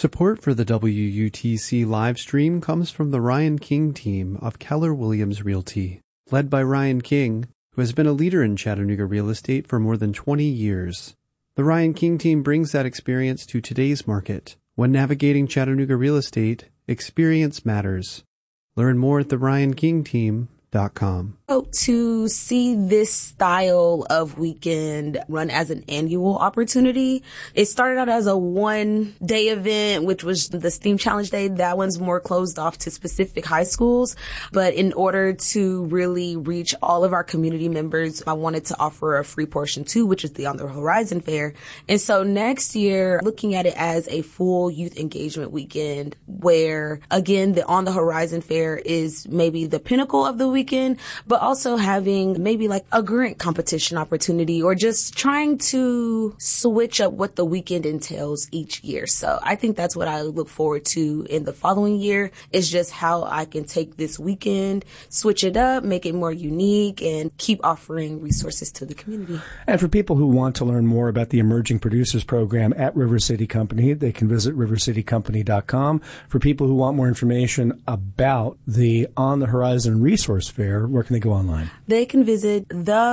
Support for the WUTC live stream comes from the Ryan King team of Keller Williams Realty, led by Ryan King, who has been a leader in Chattanooga real estate for more than 20 years. The Ryan King team brings that experience to today's market. When navigating Chattanooga real estate, experience matters. Learn more at theryankingteam.com. To see this style of weekend run as an annual opportunity. It started out as a one-day event, which was the STEAM Challenge Day. That one's more closed off to specific high schools. But in order to really reach all of our community members, I wanted to offer a free portion too, which is the On the Horizon Fair. And so next year, looking at it as a full youth engagement weekend where, again, the On the Horizon Fair is maybe the pinnacle of the weekend, but also having maybe like a grant competition opportunity or just trying to switch up what the weekend entails each year. So I think that's what I look forward to in the following year is just how I can take this weekend, switch it up, make it more unique, and keep offering resources to the community. And for people who want to learn more about the Emerging Producers Program at River City Company, they can visit rivercitycompany.com. For people who want more information about the On the Horizon Resource Fair, where can they go online? They can visit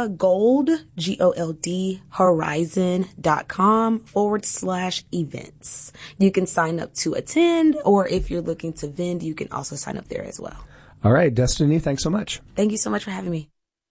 GOLD horizon.com/events. You can sign up to attend, or if you're looking to vend, you can also sign up there as well. All right, Destiny, thanks so much. Thank you so much for having me.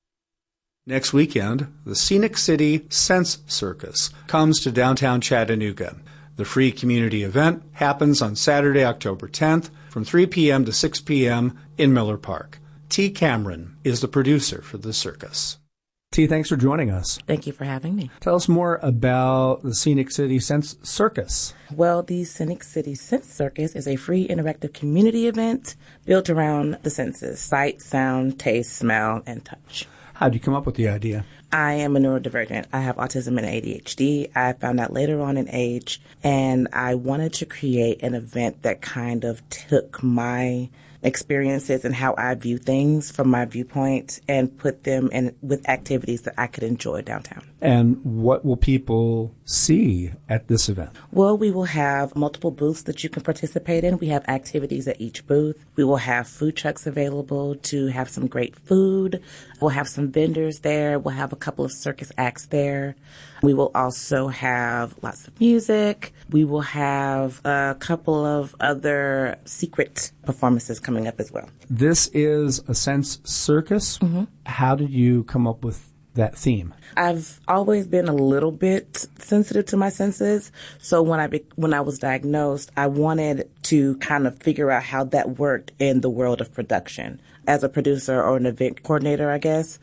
Next weekend, the Scenic City Sense Circus comes to downtown Chattanooga. The free community event happens on Saturday, October 10th from 3 p.m. to 6 p.m. in Miller Park. T. Cameron is the producer for the circus. T, thanks for joining us. Thank you for having me. Tell us more about the Scenic City Sense Circus. Well, the Scenic City Sense Circus is a free interactive community event built around the senses: sight, sound, taste, smell, and touch. How did you come up with the idea? I am a neurodivergent. I have autism and ADHD. I found out later on in age, and I wanted to create an event that kind of took my experiences and how I view things from my viewpoint and put them in with activities that I could enjoy downtown. And what will people see at this event? Well, we will have multiple booths that you can participate in. We have activities at each booth. We will have food trucks available to have some great food. We'll have some vendors there. We'll have a couple of circus acts there. We will also have lots of music. We will have a couple of other secret performances coming up as well. This is a Sense Circus. Mm-hmm. How did you come up with that theme? I've always been a little bit sensitive to my senses. So when I was diagnosed, I wanted to kind of figure out how that worked in the world of production. As a producer or an event coordinator, I guess,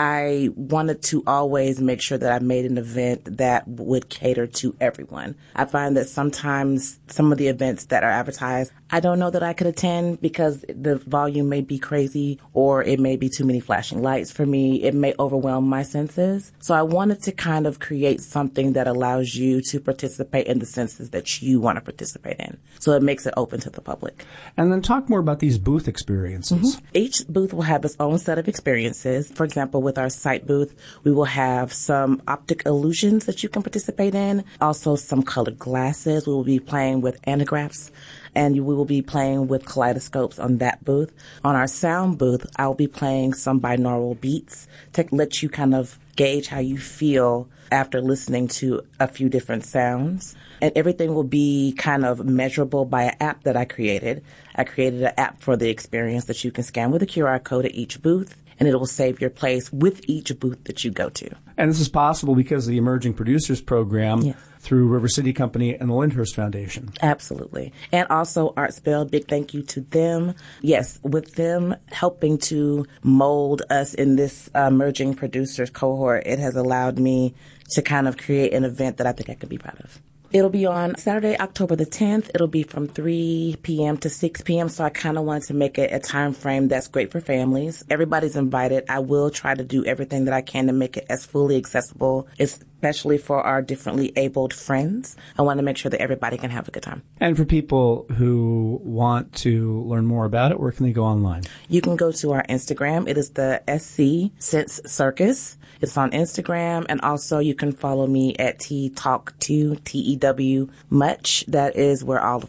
I wanted to always make sure that I made an event that would cater to everyone. I find that sometimes some of the events that are advertised, I don't know that I could attend because the volume may be crazy or it may be too many flashing lights for me. It may overwhelm my senses. So I wanted to kind of create something that allows you to participate in the senses that you want to participate in. So it makes it open to the public. And then talk more about these booth experiences. Mm-hmm. Each booth will have its own set of experiences. For example, with our sight booth, we will have some optic illusions that you can participate in. Also some colored glasses. We will be playing with anagraphs, and we will be playing with kaleidoscopes on that booth. On our sound booth, I'll be playing some binaural beats to let you kind of gauge how you feel after listening to a few different sounds. And everything will be kind of measurable by an app that I created. I created an app for the experience that you can scan with a QR code at each booth, and it will save your place with each booth that you go to. And this is possible because of the Emerging Producers Program. Yes. Through River City Company and the Lyndhurst Foundation. Absolutely. And also Artspell, big thank you to them. Yes, with them helping to mold us in this Emerging Producers cohort, it has allowed me to kind of create an event that I think I could be proud of. It'll be on Saturday, October the 10th. It'll be from 3 p.m. to 6 p.m. So I kind of wanted to make it a time frame that's great for families. Everybody's invited. I will try to do everything that I can to make it as fully accessible, especially for our differently abled friends. I want to make sure that everybody can have a good time. And for people who want to learn more about it, where can they go online? You can go to our Instagram. It is the SC Sense Circus. It's on Instagram, and also you can follow me at TTalk2, TEW Much. That is where all of